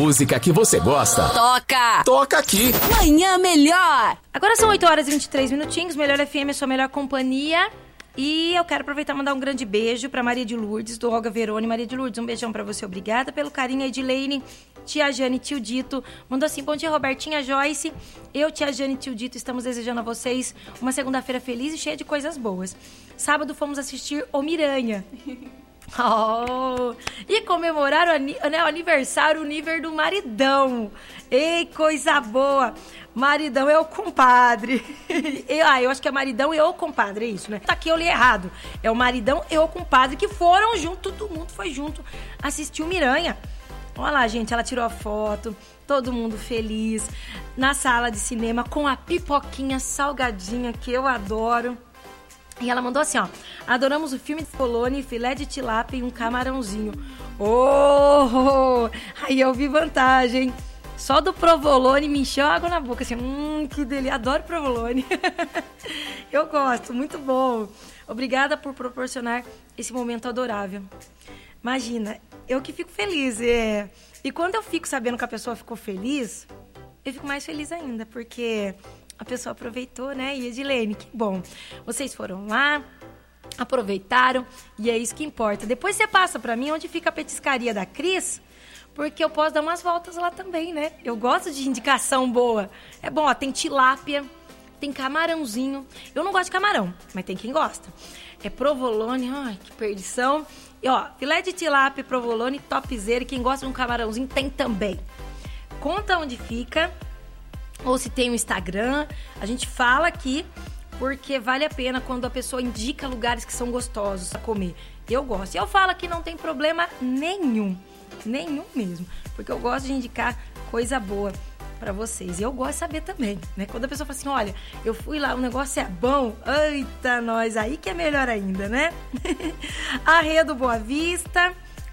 música que você gosta. Toca! Toca aqui. Manhã Melhor. Agora são 8 horas e 23 minutinhos. Melhor FM, a sua melhor companhia. E eu quero aproveitar e mandar um grande beijo pra Maria de Lourdes, do Olga Verone. Maria de Lourdes, um beijão pra você. Obrigada pelo carinho. Edilene, tia Jane, tio Dito. Mandou assim, bom dia, Robertinha, Joyce. Eu, tia Jane e tio Dito, estamos desejando a vocês uma segunda-feira feliz e cheia de coisas boas. Sábado fomos assistir O Miranha. Oh, e comemorar o aniversário, o nível do maridão. Ei, coisa boa. Maridão é o compadre. Eu acho que é maridão e o compadre, é isso, né? Tá aqui, eu li errado. É o maridão e o compadre que foram junto, todo mundo foi junto assistir o Miranha. Olha lá, gente, ela tirou a foto, todo mundo feliz, na sala de cinema com a pipoquinha salgadinha que eu adoro. E ela mandou assim, ó, adoramos o filme de polônia, filé de tilápia e um camarãozinho. Oh, aí eu vi vantagem. Só do provolone me encheu água na boca, assim, que delícia, adoro provolone. Eu gosto, muito bom. Obrigada por proporcionar esse momento adorável. Imagina, eu que fico feliz. E quando eu fico sabendo que a pessoa ficou feliz, eu fico mais feliz ainda, porque a pessoa aproveitou, né? E Edilene, que bom. Vocês foram lá, aproveitaram, e é isso que importa. Depois você passa pra mim onde fica a petiscaria da Cris, porque eu posso dar umas voltas lá também, né? Eu gosto de indicação boa. É bom, ó, tem tilápia, tem camarãozinho. Eu não gosto de camarão, mas tem quem gosta. É provolone, ai, que perdição. E ó, filé de tilápia, provolone, topzera. E quem gosta de um camarãozinho tem também. Conta onde fica, ou se tem um Instagram. A gente fala aqui, porque vale a pena quando a pessoa indica lugares que são gostosos pra comer. Eu gosto. E eu falo que não tem problema nenhum. Nenhum mesmo. Porque eu gosto de indicar coisa boa pra vocês. E eu gosto de saber também, né? Quando a pessoa fala assim, olha, eu fui lá, o negócio é bom. Eita, nós, aí que é melhor ainda, né? Arreia do Boa Vista.